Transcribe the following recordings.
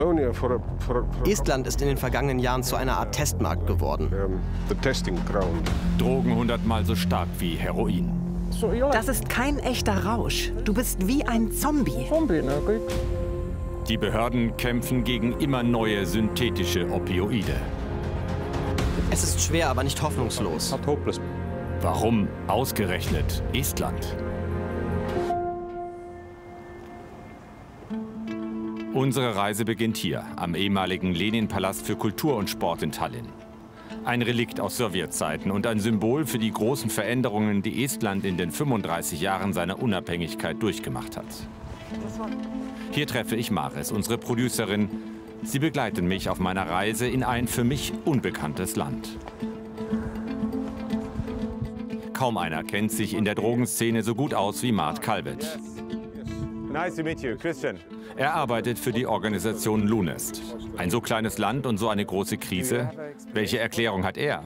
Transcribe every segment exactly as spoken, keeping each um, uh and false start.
Estland ist in den vergangenen Jahren zu einer Art Testmarkt geworden. Drogen hundertmal so stark wie Heroin. Das ist kein echter Rausch. Du bist wie ein Zombie. Die Behörden kämpfen gegen immer neue synthetische Opioide. Es ist schwer, aber nicht hoffnungslos. Warum ausgerechnet Estland? Unsere Reise beginnt hier, am ehemaligen Lenin-Palast für Kultur und Sport in Tallinn. Ein Relikt aus Sowjetzeiten und ein Symbol für die großen Veränderungen, die Estland in den fünfunddreißig Jahren seiner Unabhängigkeit durchgemacht hat. Hier treffe ich Maris, unsere Producerin. Sie begleiten mich auf meiner Reise in ein für mich unbekanntes Land. Kaum einer kennt sich in der Drogenszene so gut aus wie Mart Calvet. Nice to meet you, Christian. Er arbeitet für die Organisation Lunest. Ein so kleines Land und so eine große Krise. Welche Erklärung hat er?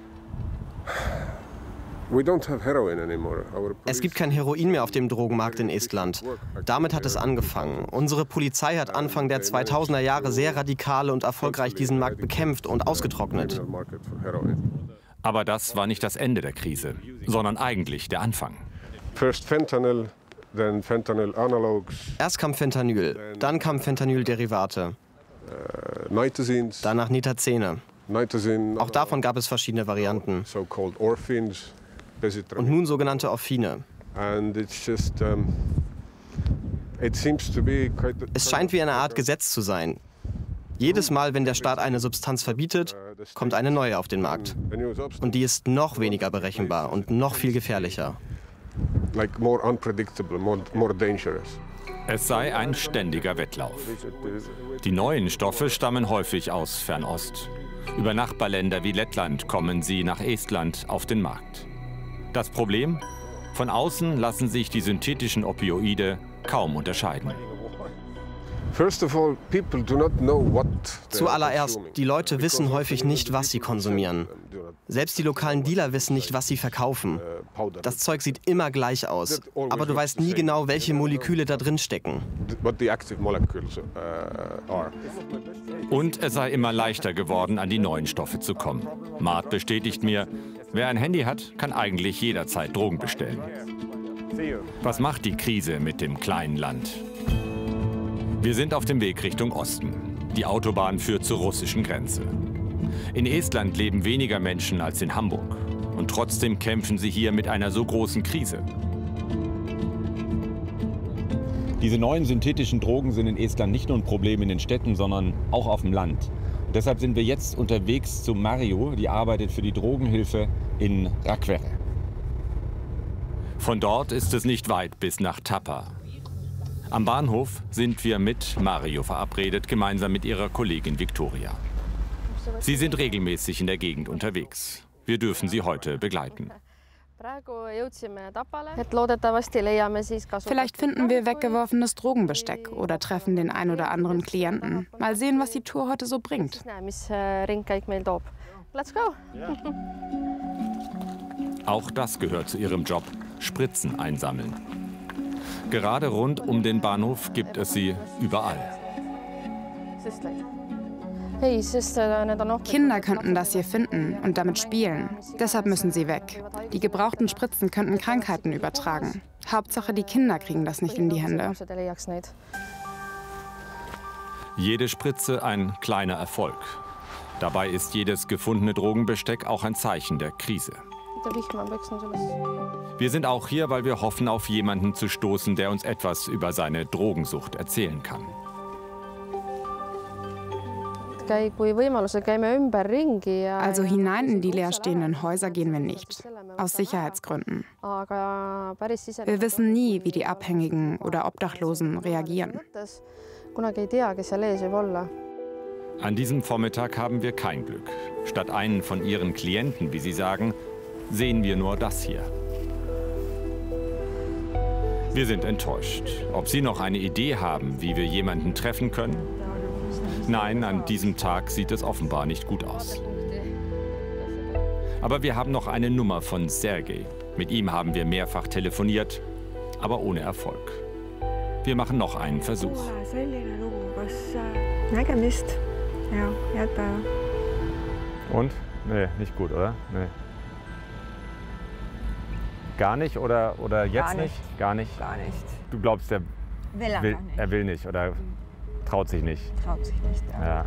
Es gibt kein Heroin mehr auf dem Drogenmarkt in Estland. Damit hat es angefangen. Unsere Polizei hat Anfang der zweitausender Jahre sehr radikal und erfolgreich diesen Markt bekämpft und ausgetrocknet. Aber das war nicht das Ende der Krise, sondern eigentlich der Anfang. Erst kam Fentanyl, dann kamen Fentanyl-Derivate. Danach Nitazene. Auch davon gab es verschiedene Varianten. Und nun sogenannte Orphine. Es scheint wie eine Art Gesetz zu sein. Jedes Mal, wenn der Staat eine Substanz verbietet, kommt eine neue auf den Markt. Und die ist noch weniger berechenbar und noch viel gefährlicher. Es sei ein ständiger Wettlauf. Die neuen Stoffe stammen häufig aus Fernost. Über Nachbarländer wie Lettland kommen sie nach Estland auf den Markt. Das Problem? Von außen lassen sich die synthetischen Opioide kaum unterscheiden. Zuallererst, die Leute wissen häufig nicht, was sie konsumieren. Selbst die lokalen Dealer wissen nicht, was sie verkaufen. Das Zeug sieht immer gleich aus, aber du weißt nie genau, welche Moleküle da drin stecken. Und es sei immer leichter geworden, an die neuen Stoffe zu kommen. Mart bestätigt mir, wer ein Handy hat, kann eigentlich jederzeit Drogen bestellen. Was macht die Krise mit dem kleinen Land? Wir sind auf dem Weg Richtung Osten. Die Autobahn führt zur russischen Grenze. In Estland leben weniger Menschen als in Hamburg. Und trotzdem kämpfen sie hier mit einer so großen Krise. Diese neuen synthetischen Drogen sind in Estland nicht nur ein Problem in den Städten, sondern auch auf dem Land. Und deshalb sind wir jetzt unterwegs zu Mario, die arbeitet für die Drogenhilfe in Rakvere. Von dort ist es nicht weit bis nach Tapa. Am Bahnhof sind wir mit Mario verabredet, gemeinsam mit ihrer Kollegin Victoria. Sie sind regelmäßig in der Gegend unterwegs. Wir dürfen sie heute begleiten. Vielleicht finden wir weggeworfenes Drogenbesteck oder treffen den ein oder anderen Klienten. Mal sehen, was die Tour heute so bringt. Auch das gehört zu ihrem Job, Spritzen einsammeln. Gerade rund um den Bahnhof gibt es sie überall. Kinder könnten das hier finden und damit spielen. Deshalb müssen sie weg. Die gebrauchten Spritzen könnten Krankheiten übertragen. Hauptsache, die Kinder kriegen das nicht in die Hände. Jede Spritze ein kleiner Erfolg. Dabei ist jedes gefundene Drogenbesteck auch ein Zeichen der Krise. Wir sind auch hier, weil wir hoffen, auf jemanden zu stoßen, der uns etwas über seine Drogensucht erzählen kann. Also hinein in die leerstehenden Häuser gehen wir nicht, aus Sicherheitsgründen. Wir wissen nie, wie die Abhängigen oder Obdachlosen reagieren. An diesem Vormittag haben wir kein Glück. Statt einen von ihren Klienten, wie sie sagen, sehen wir nur das hier. Wir sind enttäuscht. Ob Sie noch eine Idee haben, wie wir jemanden treffen können? Nein, an diesem Tag sieht es offenbar nicht gut aus. Aber wir haben noch eine Nummer von Sergej. Mit ihm haben wir mehrfach telefoniert, aber ohne Erfolg. Wir machen noch einen Versuch. Mega Mist. Ja, Erdbeere. Und? Nee, nicht gut, oder? Nee. Gar nicht oder, oder jetzt Gar nicht. nicht? Gar nicht? Gar nicht. Du glaubst, er Will er will, gar nicht. er will nicht oder traut sich nicht? Traut sich nicht. Ja. Ja.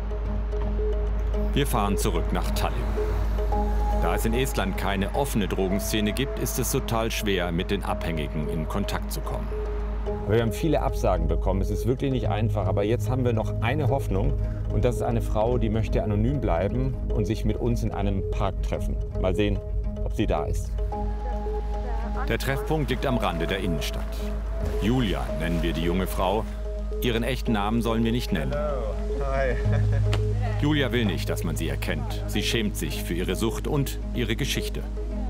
Wir fahren zurück nach Tallinn. Da es in Estland keine offene Drogenszene gibt, ist es total schwer, mit den Abhängigen in Kontakt zu kommen. Wir haben viele Absagen bekommen. Es ist wirklich nicht einfach. Aber jetzt haben wir noch eine Hoffnung. Und das ist eine Frau, die möchte anonym bleiben und sich mit uns in einem Park treffen. Mal sehen, ob sie da ist. Der Treffpunkt liegt am Rande der Innenstadt. Julia nennen wir die junge Frau. Ihren echten Namen sollen wir nicht nennen. Hi. Julia will nicht, dass man sie erkennt. Sie schämt sich für ihre Sucht und ihre Geschichte.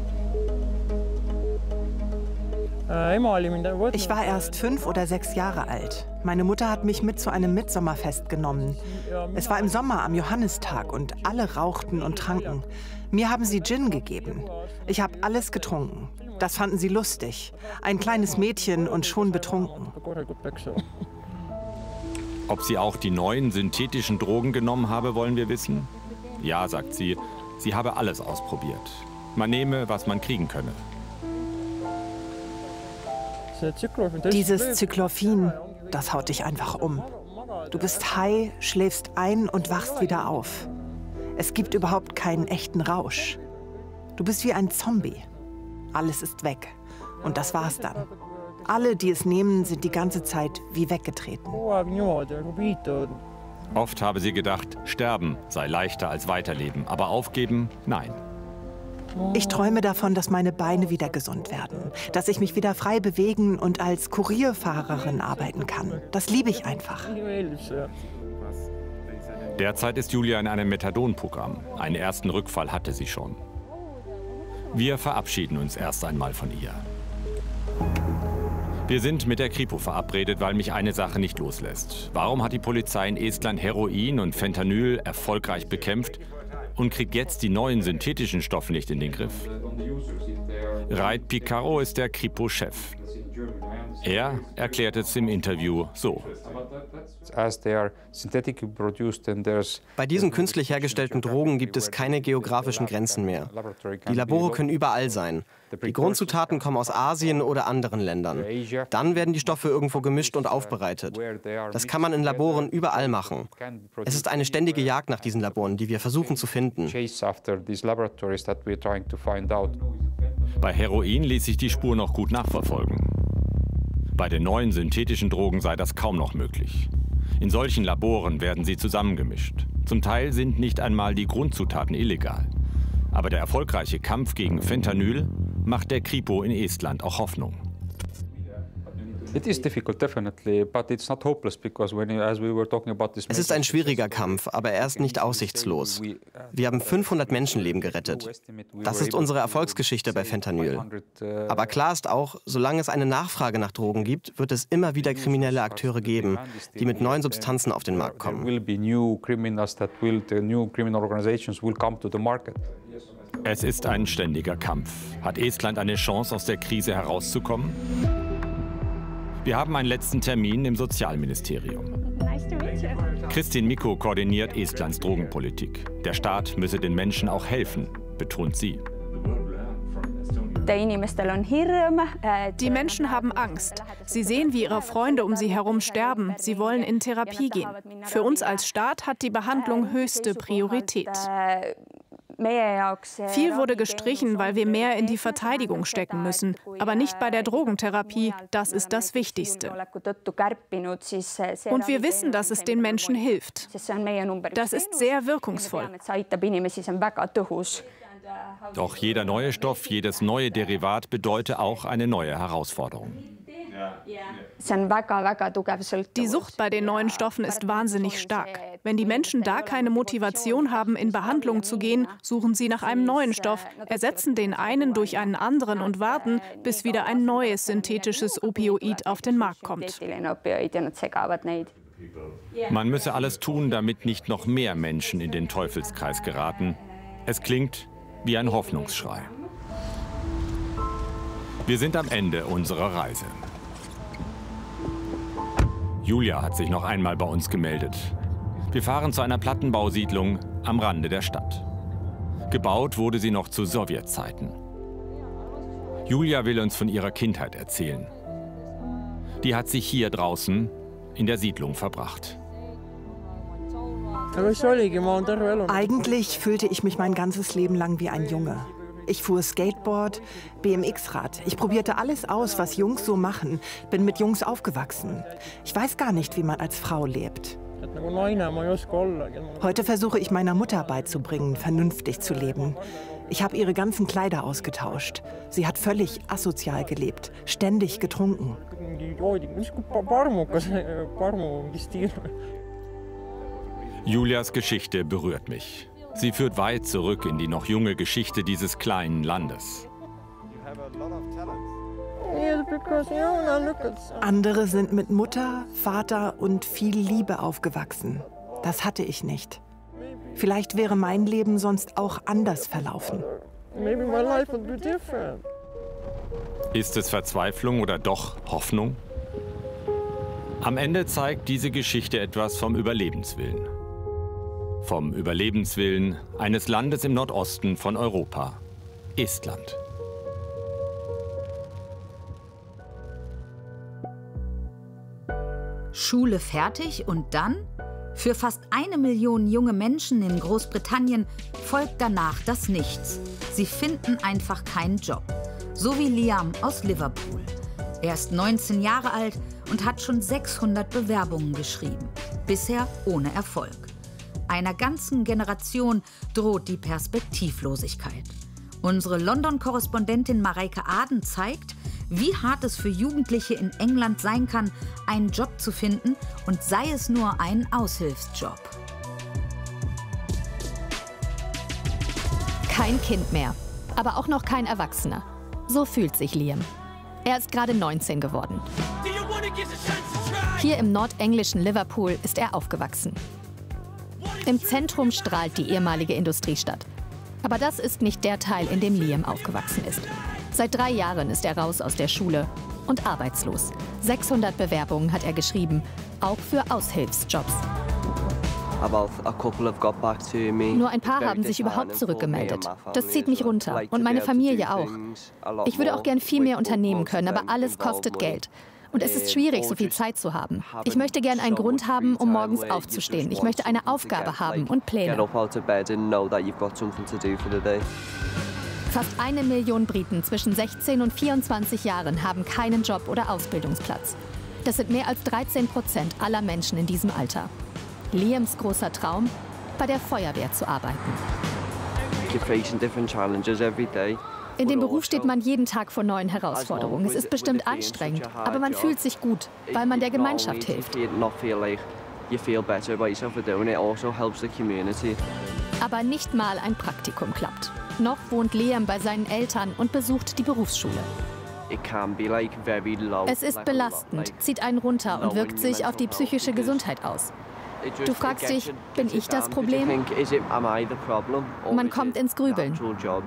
Ich war erst fünf oder sechs Jahre alt. Meine Mutter hat mich mit zu einem Mitsommerfest genommen. Es war im Sommer am Johannistag und alle rauchten und tranken. Mir haben sie Gin gegeben. Ich habe alles getrunken. Das fanden sie lustig. Ein kleines Mädchen und schon betrunken. Ob sie auch die neuen synthetischen Drogen genommen habe, wollen wir wissen? Ja, sagt sie, sie habe alles ausprobiert. Man nehme, was man kriegen könne. Dieses Cyclophin, das haut dich einfach um. Du bist high, schläfst ein und wachst wieder auf. Es gibt überhaupt keinen echten Rausch. Du bist wie ein Zombie. Alles ist weg. Und das war's dann. Alle, die es nehmen, sind die ganze Zeit wie weggetreten. Oft habe sie gedacht, sterben sei leichter als weiterleben, aber aufgeben, nein. Ich träume davon, dass meine Beine wieder gesund werden, dass ich mich wieder frei bewegen und als Kurierfahrerin arbeiten kann. Das liebe ich einfach. Derzeit ist Julia in einem Methadon-Programm. Einen ersten Rückfall hatte sie schon. Wir verabschieden uns erst einmal von ihr. Wir sind mit der Kripo verabredet, weil mich eine Sache nicht loslässt. Warum hat die Polizei in Estland Heroin und Fentanyl erfolgreich bekämpft und kriegt jetzt die neuen synthetischen Stoffe nicht in den Griff? Reit Pikaro ist der Kripo-Chef. Er erklärt es im Interview so. Bei diesen künstlich hergestellten Drogen gibt es keine geografischen Grenzen mehr. Die Labore können überall sein. Die Grundzutaten kommen aus Asien oder anderen Ländern. Dann werden die Stoffe irgendwo gemischt und aufbereitet. Das kann man in Laboren überall machen. Es ist eine ständige Jagd nach diesen Laboren, die wir versuchen zu finden. Bei Heroin ließ sich die Spur noch gut nachverfolgen. Bei den neuen synthetischen Drogen sei das kaum noch möglich. In solchen Laboren werden sie zusammengemischt. Zum Teil sind nicht einmal die Grundzutaten illegal. Aber der erfolgreiche Kampf gegen Fentanyl macht der Kripo in Estland auch Hoffnung. Es ist ein schwieriger Kampf, aber er ist nicht aussichtslos. Wir haben fünfhundert Menschenleben gerettet. Das ist unsere Erfolgsgeschichte bei Fentanyl. Aber klar ist auch, solange es eine Nachfrage nach Drogen gibt, wird es immer wieder kriminelle Akteure geben, die mit neuen Substanzen auf den Markt kommen. Es ist ein ständiger Kampf. Hat Estland eine Chance, aus der Krise herauszukommen? Wir haben einen letzten Termin im Sozialministerium. Kristin Mikko koordiniert Estlands Drogenpolitik. Der Staat müsse den Menschen auch helfen, betont sie. Die Menschen haben Angst. Sie sehen, wie ihre Freunde um sie herum sterben. Sie wollen in Therapie gehen. Für uns als Staat hat die Behandlung höchste Priorität. Viel wurde gestrichen, weil wir mehr in die Verteidigung stecken müssen, aber nicht bei der Drogentherapie. Das ist das Wichtigste. Und wir wissen, dass es den Menschen hilft. Das ist sehr wirkungsvoll. Doch jeder neue Stoff, jedes neue Derivat bedeutet auch eine neue Herausforderung. Die Sucht bei den neuen Stoffen ist wahnsinnig stark. Wenn die Menschen da keine Motivation haben, in Behandlung zu gehen, suchen sie nach einem neuen Stoff, ersetzen den einen durch einen anderen und warten, bis wieder ein neues synthetisches Opioid auf den Markt kommt. Man müsse alles tun, damit nicht noch mehr Menschen in den Teufelskreis geraten. Es klingt wie ein Hoffnungsschrei. Wir sind am Ende unserer Reise. Julia hat sich noch einmal bei uns gemeldet. Wir fahren zu einer Plattenbausiedlung am Rande der Stadt. Gebaut wurde sie noch zu Sowjetzeiten. Julia will uns von ihrer Kindheit erzählen. Die hat sich hier draußen in der Siedlung verbracht. Eigentlich fühlte ich mich mein ganzes Leben lang wie ein Junge. Ich fuhr Skateboard, B M X-Rad. Ich probierte alles aus, was Jungs so machen. Bin mit Jungs aufgewachsen. Ich weiß gar nicht, wie man als Frau lebt. Heute versuche ich meiner Mutter beizubringen, vernünftig zu leben. Ich habe ihre ganzen Kleider ausgetauscht. Sie hat völlig asozial gelebt, ständig getrunken. Julias Geschichte berührt mich. Sie führt weit zurück in die noch junge Geschichte dieses kleinen Landes. Andere sind mit Mutter, Vater und viel Liebe aufgewachsen. Das hatte ich nicht. Vielleicht wäre mein Leben sonst auch anders verlaufen. Ist es Verzweiflung oder doch Hoffnung? Am Ende zeigt diese Geschichte etwas vom Überlebenswillen. Vom Überlebenswillen eines Landes im Nordosten von Europa, Estland. Schule fertig und dann? Für fast eine Million junge Menschen in Großbritannien folgt danach das Nichts. Sie finden einfach keinen Job. So wie Liam aus Liverpool. Er ist neunzehn Jahre alt und hat schon sechshundert Bewerbungen geschrieben. Bisher ohne Erfolg. Einer ganzen Generation droht die Perspektivlosigkeit. Unsere London-Korrespondentin Mareike Aden zeigt, wie hart es für Jugendliche in England sein kann, einen Job zu finden, und sei es nur ein Aushilfsjob. Kein Kind mehr, aber auch noch kein Erwachsener. So fühlt sich Liam. Er ist gerade neunzehn geworden. Hier im nordenglischen Liverpool ist er aufgewachsen. Im Zentrum strahlt die ehemalige Industriestadt. Aber das ist nicht der Teil, in dem Liam aufgewachsen ist. Seit drei Jahren ist er raus aus der Schule und arbeitslos. sechshundert Bewerbungen hat er geschrieben, auch für Aushilfsjobs. Nur ein paar haben sich überhaupt zurückgemeldet. Das zieht mich runter und meine Familie auch. Ich würde auch gern viel mehr unternehmen können, aber alles kostet Geld. Und es ist schwierig, so viel Zeit zu haben. Ich möchte gern einen Grund haben, um morgens aufzustehen. Ich möchte eine Aufgabe haben und Pläne. Fast eine Million Briten zwischen sechzehn und vierundzwanzig Jahren haben keinen Job oder Ausbildungsplatz. Das sind mehr als dreizehn Prozent aller Menschen in diesem Alter. Liams großer Traum, bei der Feuerwehr zu arbeiten. In dem Beruf steht man jeden Tag vor neuen Herausforderungen. Es ist bestimmt anstrengend, aber man fühlt sich gut, weil man der Gemeinschaft hilft. Aber nicht mal ein Praktikum klappt. Noch wohnt Liam bei seinen Eltern und besucht die Berufsschule. Es ist belastend, zieht einen runter und wirkt sich auf die psychische Gesundheit aus. Du fragst dich, bin ich das Problem? Man kommt ins Grübeln.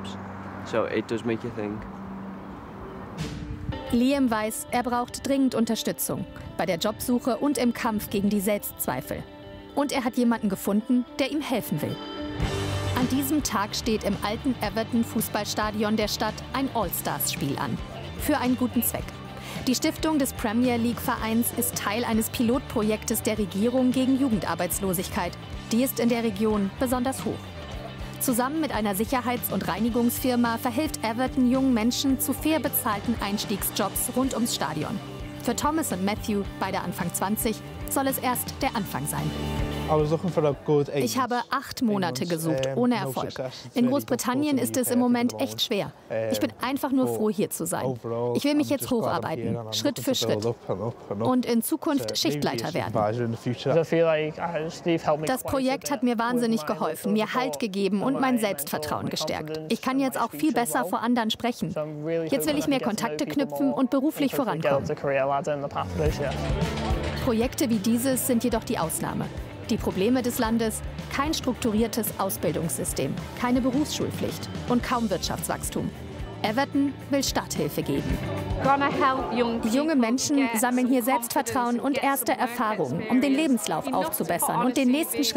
Liam weiß, er braucht dringend Unterstützung bei der Jobsuche und im Kampf gegen die Selbstzweifel. Und er hat jemanden gefunden, der ihm helfen will. An diesem Tag steht im alten Everton-Fußballstadion der Stadt ein All-Stars-Spiel an. Für einen guten Zweck. Die Stiftung des Premier League-Vereins ist Teil eines Pilotprojektes der Regierung gegen Jugendarbeitslosigkeit. Die ist in der Region besonders hoch. Zusammen mit einer Sicherheits- und Reinigungsfirma verhilft Everton jungen Menschen zu fair bezahlten Einstiegsjobs rund ums Stadion. Für Thomas und Matthew, beide Anfang zwanzig, soll es erst der Anfang sein. Ich habe acht Monate gesucht, ohne Erfolg. In Großbritannien ist es im Moment echt schwer. Ich bin einfach nur froh, hier zu sein. Ich will mich jetzt hocharbeiten, Schritt für Schritt. Und in Zukunft Schichtleiter werden. Das Projekt hat mir wahnsinnig geholfen, mir Halt gegeben und mein Selbstvertrauen gestärkt. Ich kann jetzt auch viel besser vor anderen sprechen. Jetzt will ich mehr Kontakte knüpfen und beruflich vorankommen. Projekte wie dieses sind jedoch die Ausnahme. Die Probleme des Landes: kein strukturiertes Ausbildungssystem, keine Berufsschulpflicht und kaum Wirtschaftswachstum. Everton will Starthilfe geben. Junge Menschen sammeln hier Selbstvertrauen und erste Erfahrungen, um den Lebenslauf aufzubessern und den nächsten Schritt